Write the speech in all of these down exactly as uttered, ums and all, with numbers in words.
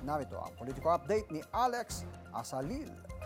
Narito ang politiko update ni Alex Asalil.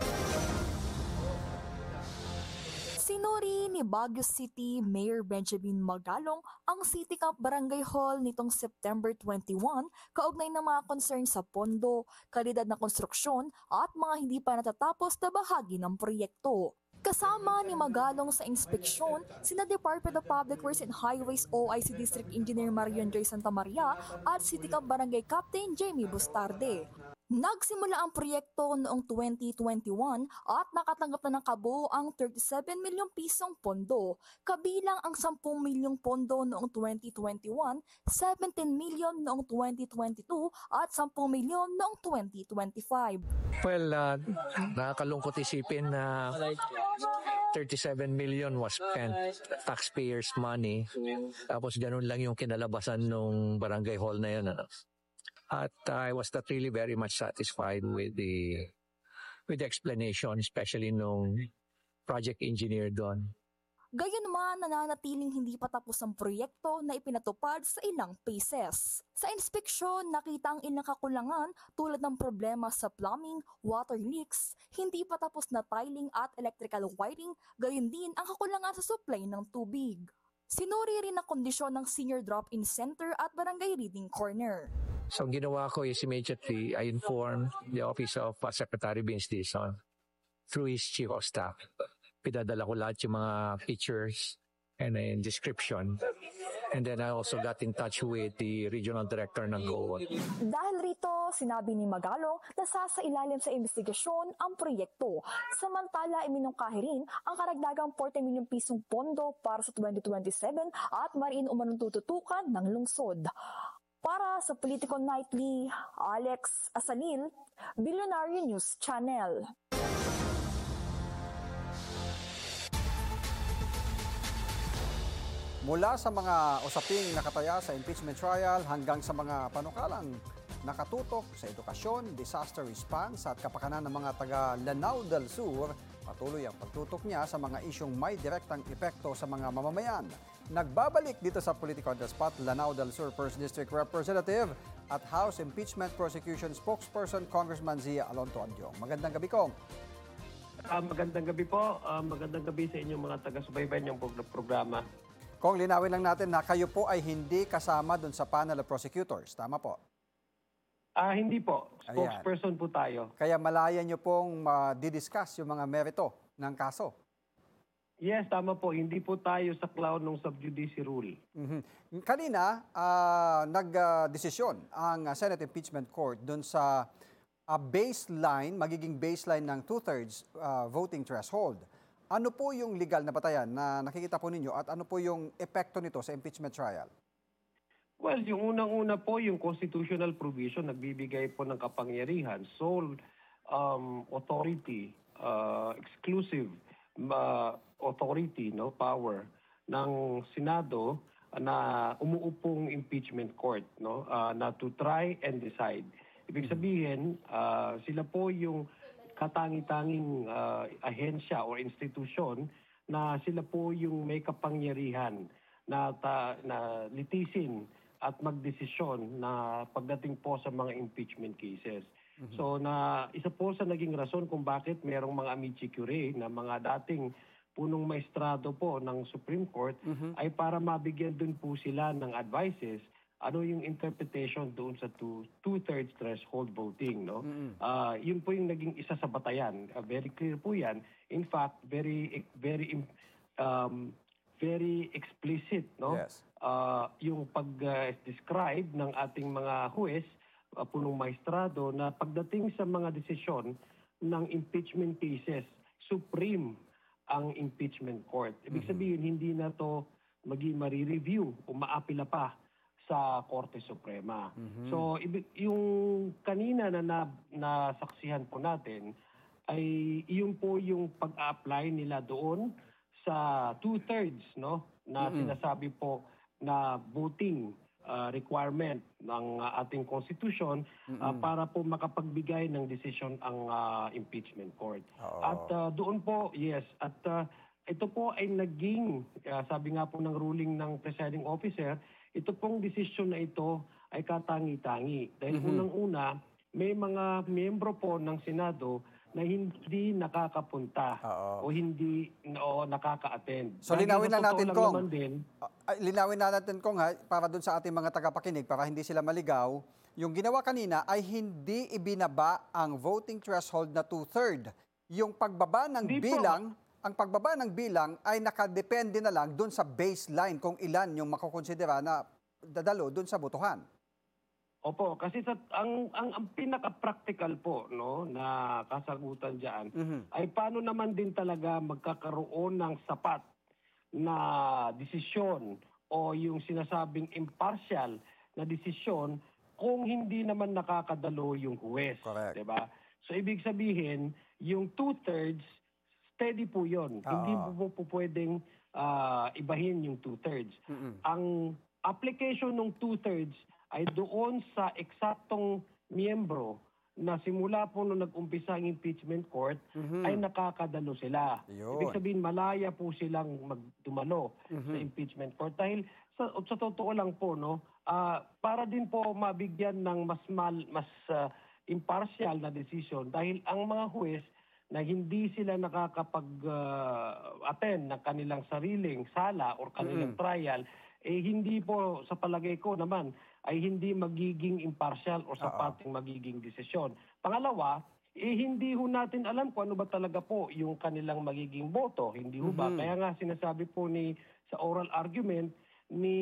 Sinuri ni Baguio City Mayor Benjamin Magalong ang City Camp Barangay Hall nitong September twenty-first kaugnay ng mga concern sa pondo, kalidad na konstruksyon at mga hindi pa natatapos na bahagi ng proyekto. Kasama ni Magalong sa inspeksyon, sina Department of Public Works and Highways O I C District Engineer Marion Joy Santa Maria at City Camp Barangay Captain Jamie Bustarde. Nagsimula ang proyekto noong twenty twenty-one at nakatanggap na ng kabuuang thirty-seven milyong pisong pondo, kabilang ang ten milyong pondo noong twenty twenty-one, seventeen milyon noong twenty twenty-two at ten milyon noong twenty twenty-five. Well, uh, nakakalungkot isipin na thirty-seven million was spent taxpayers' money. Tapos ganun lang yung kinalabasan ng barangay hall na yun. Ano? At uh, I was not really very much satisfied with the with the explanation, especially nung project engineer doon. Gayunman, nananatiling hindi pa tapos ang proyekto na ipinatupad sa ilang phases. Sa inspeksyon, nakita ang ilang kakulangan tulad ng problema sa plumbing, water leaks, hindi pa tapos na tiling at electrical wiring, gayon din ang kakulangan sa supply ng tubig. Sinuri rin ang kondisyon ng Senior Drop-In Center at Barangay Reading Corner. So ang ginawa ko is immediately I informed the Office of uh, Secretary Vince Dizon through his Chief of Staff. Pinadala ko lahat yung mga pictures and then description. And then I also got in touch with the Regional Director ng GOA. Dahil rito, sinabi ni Magalong na sasailalim sa investigasyon ang proyekto. Samantala, iminungkahi rin ang karagdagang forty milyong pisong pondo para sa twenty twenty-seven at mariin umanong tututukan ng lungsod. Para sa Politico Nightly, Alex Asalil, Billionaire News Channel. Mula sa mga usaping nakataya sa impeachment trial hanggang sa mga panukalang nakatutok sa edukasyon, disaster response at kapakanan ng mga taga Lanao del Sur, patuloy ang pagtutok niya sa mga isyong may direktang epekto sa mga mamamayan. Nagbabalik dito sa Politico on the Spot, Lanao del Sur first District Representative at House Impeachment Prosecution Spokesperson Congressman Zia Alonto Andiong. Magandang gabi, Kong. Uh, magandang gabi po. Uh, magandang gabi sa inyong mga taga-subaybay niyong programa. Kung linawin lang natin na kayo po ay hindi kasama dun sa panel of prosecutors. Tama po? Ah, uh, hindi po. Spokesperson Ayan. po tayo. Kaya malaya nyo pong ma-discuss yung mga merito ng kaso. Yes, tama po. Hindi po tayo sa cloud ng sub judice rule. Mm-hmm. Kanina, uh, nag-desisyon ang Senate Impeachment Court dun sa uh, baseline, magiging baseline ng two-thirds uh, voting threshold. Ano po yung legal na batayan na nakikita po ninyo at ano po yung epekto nito sa impeachment trial? Well, yung unang-una po, yung constitutional provision, nagbibigay po ng kapangyarihan, sole um, authority, uh, exclusive uh, authority, no, power ng Senado na umuupong impeachment court, no, uh, na to try and decide. Ibig sabihin, uh, sila po yung katangi-tanging uh, ahensya o institusyon na sila po yung may kapangyarihan na, ta, na litisin at magdesisyon na pagdating po sa mga impeachment cases. Mm-hmm. So na isa po sa naging rason kung bakit merong mga amici curiae na mga dating punong maestrado po ng Supreme Court mm-hmm. ay para mabigyan dun po sila ng advices ano yung interpretation doon sa two, two-thirds threshold voting, no? Mm-hmm. Uh, yun po yung naging isa sa batayan. Uh, very clear po yan. In fact, very very um, very explicit, no? Yes. Uh, yung pag-describe uh, ng ating mga huwes, uh, punong maestrado, na pagdating sa mga desisyon ng impeachment cases, supreme ang impeachment court. Ibig sabihin, mm-hmm. hindi na to maging ma-review o maapila pa sa Korte Suprema. Mm-hmm. So, yung kanina na, na nasaksihan po natin ay iyon po yung pag-apply nila doon sa two-thirds, no, na mm-hmm. sinasabi po na voting uh, requirement ng uh, ating Constitution mm-hmm. uh, para po makapagbigay ng decision ang uh, impeachment court. Oh. At uh, doon po, yes, at uh, ito po ay naging, uh, sabi nga po ng ruling ng presiding officer, ito pong desisyon na ito ay katangi-tangi. Dahil mm-hmm. unang-una, may mga miyembro po ng Senado na hindi nakakapunta Oo. o hindi o nakaka-attend. So, Dahil linawin sa lang totoo natin, lang Kong. naman din, Ah, ay, linawin na natin kung ha, para dun sa ating mga tagapakinig, para hindi sila maligaw, yung ginawa kanina ay hindi ibinaba ang voting threshold na two-third. Yung pagbaba ng Hindi po. bilang, ang pagbaba ng bilang ay nakadepende na lang dun sa baseline kung ilan yung makukonsidera na dadalo dun sa botohan. opo, kasi sa ang ang, ang pinaka-practical po no na kasagutan diyan Mhm. ay paano naman din talaga magkakaroon ng sapat na desisyon o yung sinasabing impartial na desisyon kung hindi naman nakakadalo yung huwes, Correct. 'di ba? So ibig sabihin, yung two-thirds steady po 'yon. Oo. Hindi po, po pwedeng ah, ibahin yung two-thirds. Mm-mm. Ang application ng two-thirds ay doon sa eksaktong miyembro na simula po nung nag-umpisa ang impeachment court Mhm. ay nakakadalo sila. Yun. Ibig sabihin malaya po silang magdumalo Mhm. sa impeachment court dahil sa, sa totoo lang po no, ah, para din po mabigyan ng mas mal, mas ah, impartial na decision dahil ang mga huwes na hindi sila nakakapag-attend ng kanilang sariling sala or kanilang Mm. trial, eh hindi po sa palagay ko naman ay hindi magiging impartial o sapat yung magiging desisyon. Pangalawa, eh hindi ho natin alam kung ano ba talaga po yung kanilang magiging boto. Hindi ho ba? Mhm. Kaya nga sinasabi po ni sa oral argument ni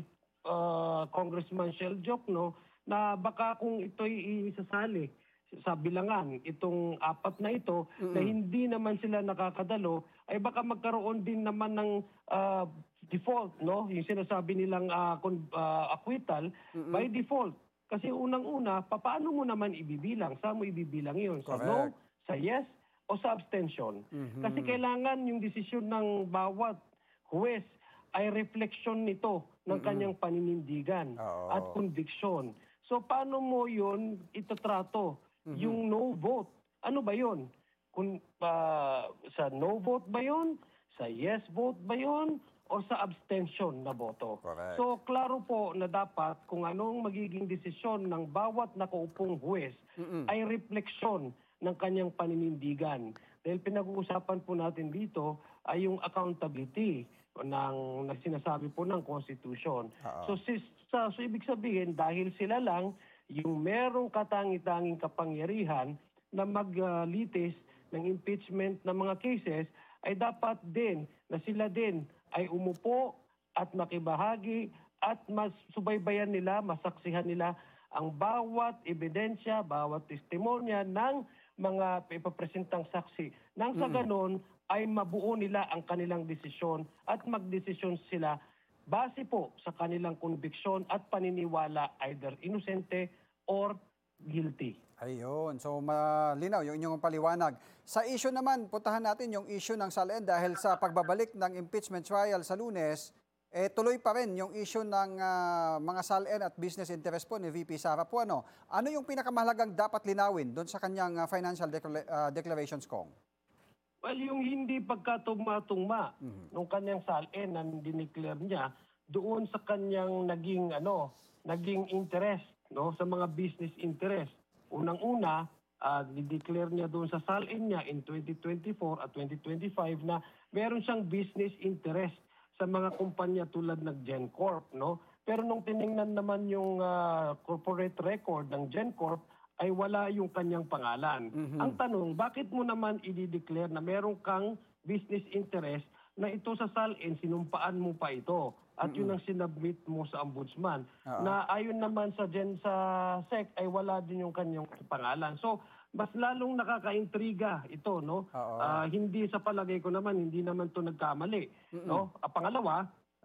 ah, Congressman Shell Jokno na baka kung ito'y isasali sa bilangan, itong apat na ito, na hindi naman sila nakakadalo, ay baka magkaroon din naman ng ah, default, no? Yung sinasabi nilang ah, con- ah, acquittal by default. Kasi unang-una, paano mo naman ibibilang? Saan mo ibibilang yun? Sa no, Correct. sa yes, o sa abstention? Mhm. Kasi kailangan yung desisyon ng bawat huwes ay refleksyon nito ng kanyang paninindigan Oo. at conviction. So paano mo yun itatrato? Yung no vote, ano ba yun? Kung ah, sa no vote ba yun? Sa yes vote ba yun? O sa abstention na boto? Correct. So klaro po na dapat kung anong magiging desisyon ng bawat nakaupong huwes ay refleksyon ng kanyang paninindigan. Dahil pinag-uusapan po natin dito ay yung accountability ng, ng sinasabi po ng Constitution. Oo. So, sis, sa, so ibig sabihin dahil sila lang yung merong katangi-tanging kapangyarihan na maglitis ng impeachment ng mga cases ay dapat din na sila din ay umupo at makibahagi at mas subaybayan nila, masaksihan nila ang bawat ebidensya, bawat testimonya ng mga ipapresentang saksi. Nang sa ganon ay mabuo nila ang kanilang desisyon at magdesisyon sila base po sa kanilang conviction at paniniwala either inosente or guilty. Ayun. So, malinaw yung inyong paliwanag. Sa issue naman, puntahan natin yung issue ng Salen dahil sa pagbabalik ng impeachment trial sa Lunes, eh, tuloy pa rin yung issue ng ah, mga Salen at business interest po ni V P Sara po. Ano, ano yung pinakamahalagang dapat linawin doon sa kanyang ah, financial decla- ah, declarations, Kong? Well, yung hindi pagkatugma-tugma nung kanyang salin na dineclare niya doon sa kanyang naging ano, naging interest no sa mga business interest. Unang-una, uh, di-declare niya doon sa salin niya in twenty twenty-four at twenty twenty-five na meron siyang business interest sa mga kumpanya tulad ng GenCorp, no? Pero nung tiningnan naman yung ah, corporate record ng GenCorp, ay wala yung kanyang pangalan. Ang tanong, bakit mo naman i-declare na meron kang business interest na ito sa salin, sinumpaan mo pa ito? At yun ang sinubmit mo sa ombudsman. Oo. Na ayon naman sa Gen sa S E C ay wala din yung kanyang pangalan. So, mas lalong nakakaintriga ito, no? Oo. Ah, hindi sa palagay ko naman, hindi naman to nagkamali, no? Ah, pangalawa,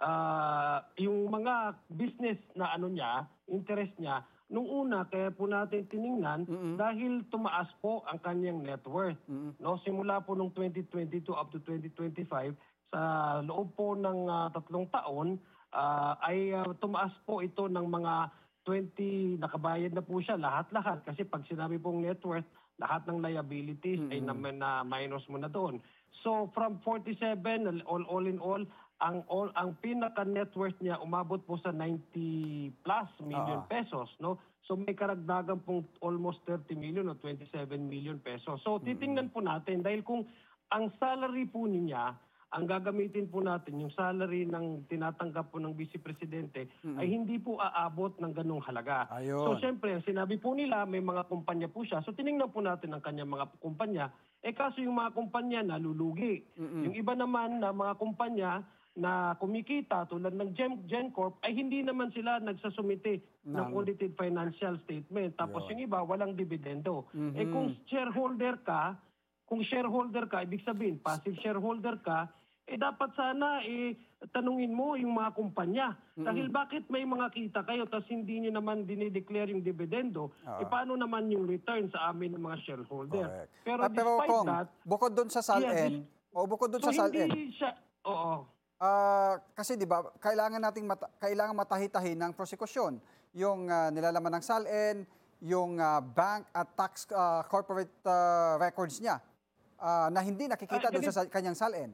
ah, yung mga business na ano niya, interest niya, nung una, kaya po natin tiningnan dahil tumaas po ang kanyang net worth. No, simula po nung twenty twenty-two up to twenty twenty-five, sa loob po ng ah, tatlong taon, ah, ay ah, tumaas po ito ng mga twenty, nakabayad na po siya lahat-lahat. Kasi pag sinabi pong net worth, lahat ng liabilities ay na, na minus mo na doon. So from forty-seven, all, all in all, ang all, ang pinaka net worth niya umabot po sa ninety plus million Oo. pesos, no? So may karagdagan pong almost thirty million o twenty-seven million pesos. So titingnan po natin dahil kung ang salary po niya, ang gagamitin po natin yung salary ng tinatanggap po ng Vice Presidente ay hindi po aabot ng ganung halaga. Ayun. So syempre, ang sinabi po nila may mga kumpanya po siya. So tiningnan po natin ang kanyang mga kumpanya. Eh kaso yung mga kumpanya nalulugi. Yung iba naman na mga kumpanya na kumikita tulad ng Gen GenCorp ay hindi naman sila nagsasumite ng Ng- audited financial statement. Tapos Yun. yung iba walang dividendo. Eh kung shareholder ka, kung shareholder ka, ibig sabihin passive shareholder ka, eh dapat sana eh tanungin mo yung mga kumpanya. Dahil bakit may mga kita kayo tapos hindi nyo naman dinideclare yung dividendo, eh paano naman yung return sa amin ng mga shareholder? Correct. Pero Ah, pero despite kung that, bukod doon sa SALN, o bukod doon so sa SALN, hindi siya, oo. ah, kasi 'di ba, kailangan nating mata- kailangan matahi-tahi ng prosekusyon yung ah, nilalaman ng SALN, yung ah, bank at tax ah, corporate ah, records niya ah, na hindi nakikita Ah, doon ganit- sa sa kanyang SALN.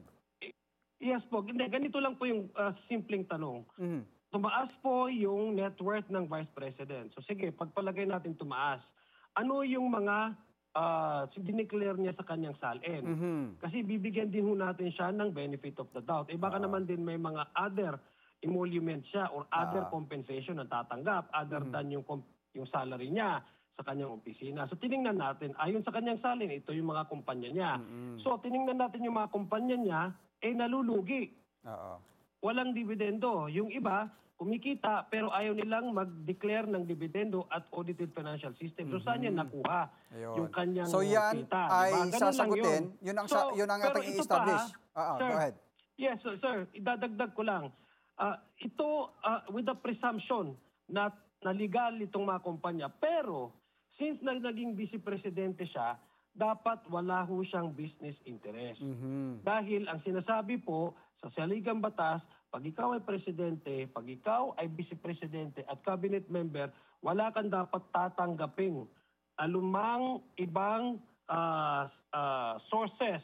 Yes po, hindi, ganito lang po yung ah, simpleng tanong. Mhm. Tumaas po yung net worth ng Vice President. So sige, pagpalagay natin tumaas. Ano yung mga uh, dineclare niya sa kanyang SALN? Mhm. Kasi bibigyan din ho natin siya ng benefit of the doubt. Eh baka naman din may mga other emolument siya or other compensation na tatanggap other than yung com- yung salary niya sa kanyang opisina. So tiningnan natin, ayon sa kanyang SALN, ito yung mga kumpanya niya. So tiningnan natin yung mga kumpanya niya, eh nalulugi. Oo. Walang dividendo. Yung iba, kumikita pero ayaw nilang mag-declare ng dividendo at audited financial system. So saan yan nakuha? Ayun. Yung kanyang So yan kita. ay diba? Ganun lang sasagutin, yun. yun ang So, sa, yun ang pero ating ito pa, i-establish. ha? Oo, Sir, go ahead. Yes, sir, sir. Idadagdag ko lang. Ah, ito, ah, with the presumption na, na legal itong mga kumpanya. Pero, since na naging vice presidente siya, dapat wala ho siyang business interest. Mhm. Dahil ang sinasabi po sa saligang batas, pag ikaw ay presidente, pag ikaw ay vice-presidente at cabinet member, wala kang dapat tatanggaping alumang ibang ah, ah, sources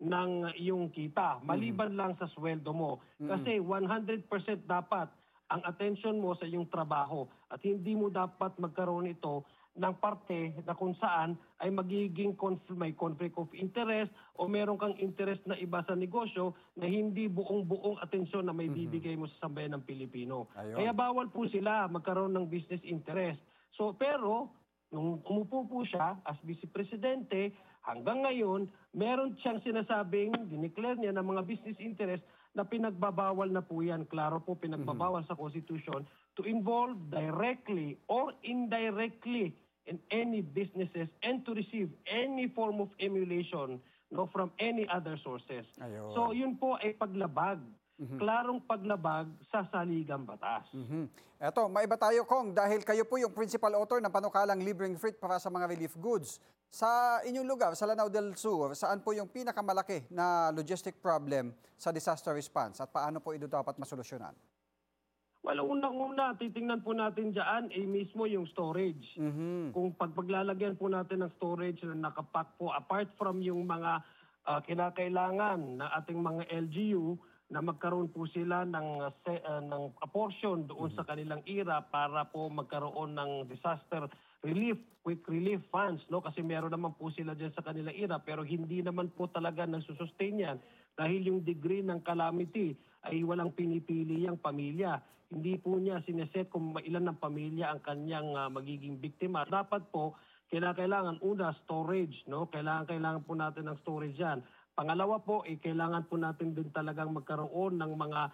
ng iyong kita, maliban lang sa sweldo mo. Kasi one hundred percent dapat ang attention mo sa iyong trabaho at hindi mo dapat magkaroon ito ng parte na kung saan ay magiging conf- may conflict of interest o meron kang interest na iba sa negosyo na hindi buong-buong atensyon na may bibigay mo sa sambayan ng Pilipino. Ayun. Kaya bawal po sila magkaroon ng business interest. So pero nung umupo po siya as Vice Presidente, hanggang ngayon, meron siyang sinasabing, dineclare niya ng mga business interest na pinagbabawal na po yan. Klaro po, pinagbabawal sa Constitution to involve directly or indirectly in any businesses and to receive any form of emulation no from any other sources. Ayun. So yun po ay paglabag. Klarong paglabag sa saligang batas. Mhm. Eto, maiba tayo, Kong, dahil kayo po yung principal author ng panukalang libreng freight para sa mga relief goods. Sa inyong lugar, sa Lanao del Sur, saan po yung pinakamalaki na logistic problem sa disaster response at paano po ito dapat masolusyonan? Well, unang-una, titingnan po natin dyan ay mismo yung storage. Mhm. Kung pagpaglalagyan po natin ng storage na nakapack po, apart from yung mga ah, kinakailangan ng ating mga L G U, na magkaroon po sila ng, uh, se- uh, ng a portion doon sa kanilang ira para po magkaroon ng disaster relief, quick relief funds. No? Kasi meron naman po sila dyan sa kanilang ira pero hindi naman po talaga nagsusustain yan dahil yung degree ng calamity ay walang pinipili yung pamilya. Hindi po niya sineset kung ilan ng pamilya ang kanyang uh, magiging biktima. Dapat po, kailangan una storage. No? Kailangan, kailangan po natin ng storage yan. Pangalawa po, eh, kailangan po natin din talagang magkaroon ng mga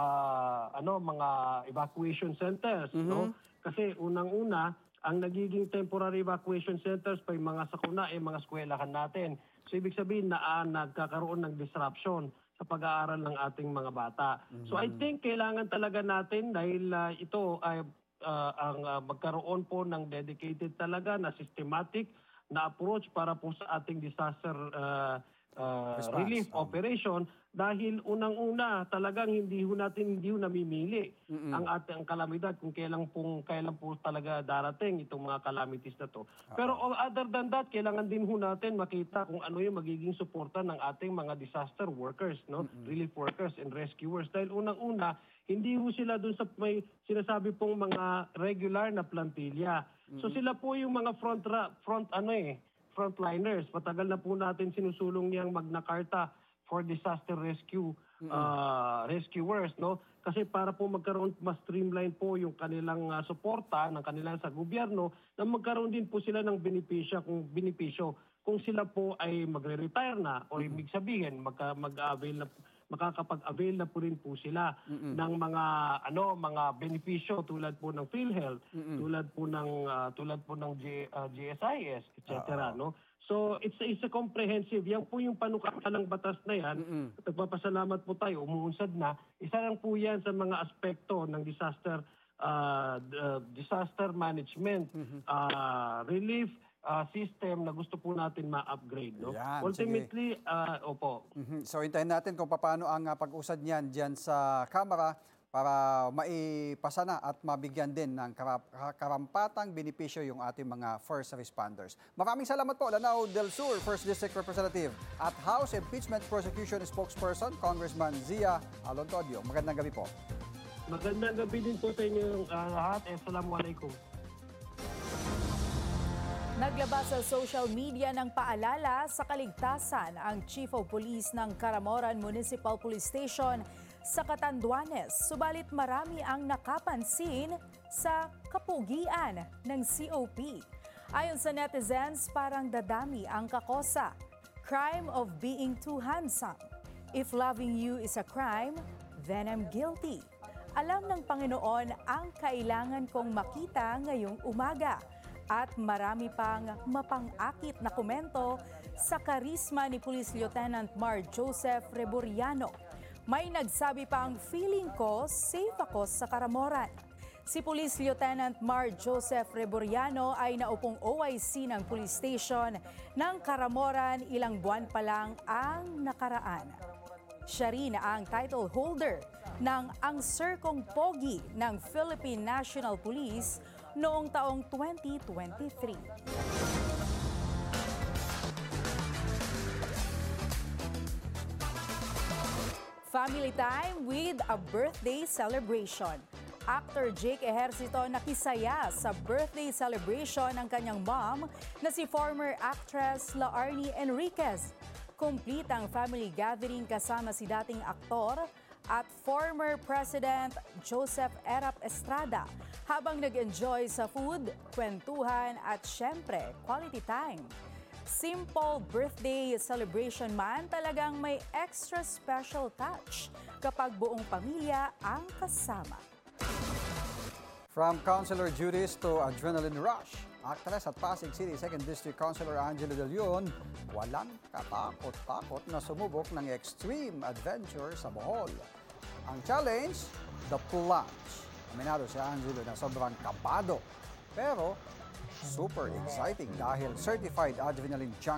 ah, ano mga evacuation centers, no? Kasi unang-una, ang nagiging temporary evacuation centers pa yung mga sakuna ay mga eskwelahan natin. So ibig sabihin na ah, nagkakaroon ng disruption sa pag-aaral ng ating mga bata. So I think kailangan talaga natin dahil ah, ito ay ah, ang ah, magkaroon po ng dedicated talaga na systematic na approach para po sa ating disaster uh, uh, Response, relief um. operation dahil unang-una talagang hindi ho natin hindi ho namimili ang ating kalamidad kung kailan pong kailan po talaga darating itong mga calamities na to. Pero o- other than that, kailangan din ho natin makita kung ano yung magiging suporta ng ating mga disaster workers, no? Relief workers and rescuers dahil unang-una hindi ho sila dun sa may sinasabi pong mga regular na plantilla. So sila po yung mga front ra- front ano eh, frontliners. Matagal na po natin sinusulong niyang Magna Carta for disaster rescue uh, rescuers, no? Kasi para po magkaroon mas streamline po yung kanilang uh, suporta ng kanilang sa gobyerno, na magkaroon din po sila ng benepisyo kung benepisyo kung sila po ay magre-retire na o ibig sabihin magka, mag-avail na makakapag-avail na po rin po sila ng mga ano mga benepisyo tulad po ng PhilHealth, tulad po ng uh, tulad po ng G, uh, G S I S, et cetera, no? So it's a, it's a comprehensive. Yan po yung panukalang batas na yan. At nagpapasalamat po tayo, umuunsad na. Isa lang po yan sa mga aspekto ng disaster uh, d- uh, disaster management, uh, relief uh, system na gusto po natin ma-upgrade. No? Yan, Ultimately, uh, opo. Mhm. So hintayin natin kung paano ang ah, pag-usad niyan diyan sa Kamara para maipasa na at mabigyan din ng karap- karampatang benepisyo yung ating mga first responders. Maraming salamat po, Lanao del Sur first District Representative at House Impeachment Prosecution Spokesperson, Congressman Zia Alontodio. Magandang gabi po. Magandang gabi din po sa inyo uh, lahat. Assalamualaikum. Naglabas sa social media ng paalala sa kaligtasan ang Chief of Police ng Caramoran Municipal Police Station sa Catanduanes. Subalit marami ang nakapansin sa kapugian ng C O P. Ayon sa netizens, parang dadami ang kakosa. Crime of being too handsome. If loving you is a crime, then I'm guilty. Alam ng Panginoon ang kailangan kong makita ngayong umaga. At marami pang mapang-akit na komento sa karisma ni Police Lieutenant Mar Joseph Reboriano. May nagsabi pang feeling ko safe ako sa Caramoran. Si Police Lieutenant Mar Joseph Reboriano ay naupong O I C ng Police Station ng Caramoran ilang buwan pa lang ang nakaraan. Siya rin ang title holder ng Ang Sir Kong Pogi ng Philippine National Police noong taong twenty twenty-three. Family time with a birthday celebration. Actor Jake Ejercito nakisaya sa birthday celebration ng kanyang mom na si former actress Laarni Enriquez. Complete ang family gathering kasama si dating aktor at former President Joseph Erap Estrada habang nag-enjoy sa food, kwentuhan at syempre quality time. Simple birthday celebration man, talagang may extra special touch kapag buong pamilya ang kasama. From consular duties to adrenaline rush, actress at Pasig City second District Councilor Angelo De Leon, walang katakot-takot na sumubok ng extreme adventure sa Bohol. Ang challenge, the plunge. Aminado si Angelo na sobrang kabado, pero super exciting dahil certified adrenaline junkie